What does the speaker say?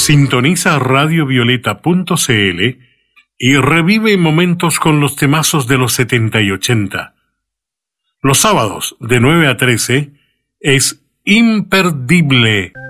Sintoniza radiovioleta.cl y revive momentos con los temazos de los 70 y 80. Los sábados de 9 a 13 es imperdible.